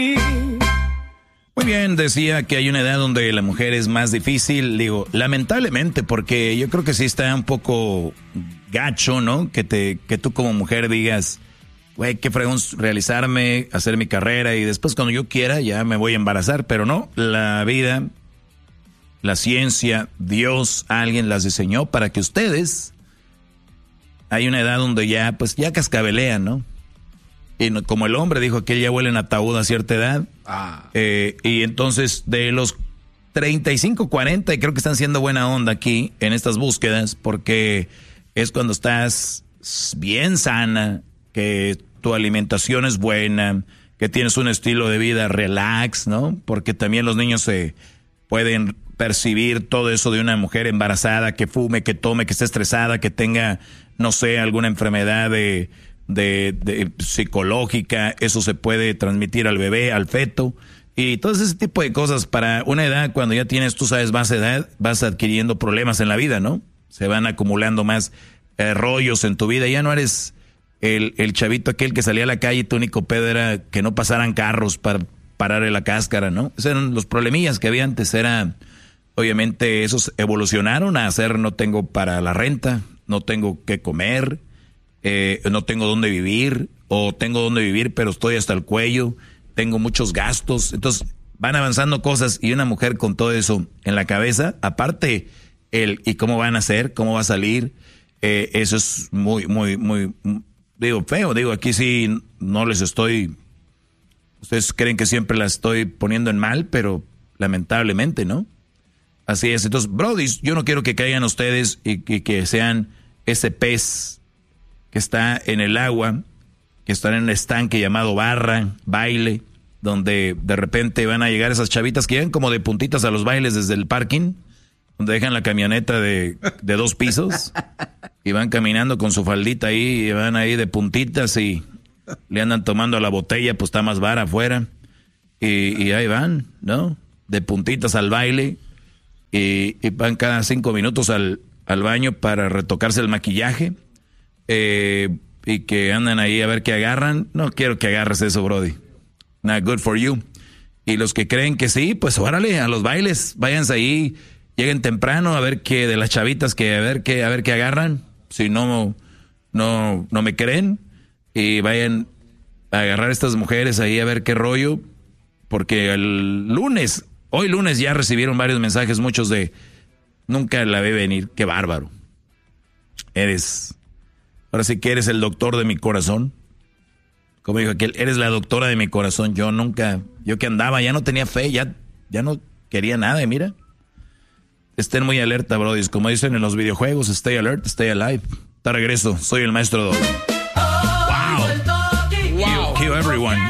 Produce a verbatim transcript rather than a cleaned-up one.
Muy bien, decía que hay una edad donde la mujer es más difícil, digo, lamentablemente, porque yo creo que sí está un poco gacho, ¿no? Que te, que tú como mujer digas, güey, qué fregón realizarme, hacer mi carrera y después cuando yo quiera ya me voy a embarazar, pero no, la vida, la ciencia, Dios, alguien las diseñó para que ustedes, hay una edad donde ya, pues ya cascabelean, ¿no? Y no, como el hombre dijo que él ya huele en ataúd a cierta edad. Ah. Eh, y entonces de los treinta y cinco, cuarenta, y creo que están siendo buena onda aquí en estas búsquedas, porque es cuando estás bien sana, que tu alimentación es buena, que tienes un estilo de vida relax, ¿no? Porque también los niños se pueden percibir todo eso de una mujer embarazada, que fume, que tome, que esté estresada, que tenga, no sé, alguna enfermedad de... De, de psicológica, eso se puede transmitir al bebé, al feto, y todo ese tipo de cosas. Para una edad, cuando ya tienes, tú sabes, más edad, vas adquiriendo problemas en la vida, ¿no? Se van acumulando más eh, rollos en tu vida, ya no eres el, el chavito aquel que salía a la calle y tu único pedo era que no pasaran carros para pararle la cáscara, ¿no? Esos eran los problemillas que había antes, era, obviamente, esos evolucionaron a hacer, no tengo para la renta, no tengo que comer, Eh, no tengo dónde vivir, o tengo dónde vivir pero estoy hasta el cuello, tengo muchos gastos. Entonces van avanzando cosas, y una mujer con todo eso en la cabeza, aparte el y cómo van a hacer, cómo va a salir, eh, eso es muy, muy, muy, digo, feo. Digo, aquí sí no les estoy, ustedes creen que siempre la estoy poniendo en mal, pero lamentablemente, ¿no? Así es. Entonces, brody, yo no quiero que caigan ustedes y, y que sean ese pez que está en el agua, que está en un estanque llamado barra, baile, donde de repente van a llegar esas chavitas que llegan como de puntitas a los bailes desde el parking, donde dejan la camioneta de, de dos pisos y van caminando con su faldita ahí, y van ahí de puntitas y le andan tomando a la botella, pues está más vara afuera, y, y ahí van, ¿no? De puntitas al baile, y, y van cada cinco minutos al, al baño para retocarse el maquillaje. Eh, y que andan ahí a ver qué agarran. No quiero que agarres eso, brody. Not good for you. Y los que creen que sí, pues órale, a los bailes, váyanse ahí, lleguen temprano a ver qué de las chavitas, que a ver qué, a ver qué agarran. Si no, no, no me creen, y vayan a agarrar a estas mujeres ahí a ver qué rollo, porque el lunes, hoy lunes ya recibieron varios mensajes, muchos de nunca la ve venir, qué bárbaro. Eres... Ahora sí que eres el doctor de mi corazón. Como dijo aquel, eres la doctora de mi corazón. Yo nunca, yo que andaba, ya no tenía fe, ya, ya no quería nada, y mira. Estén muy alerta, brodis. Como dicen en los videojuegos, stay alert, stay alive. Te regreso, soy el maestro Dog. Wow. Wow. Kill, kill everyone.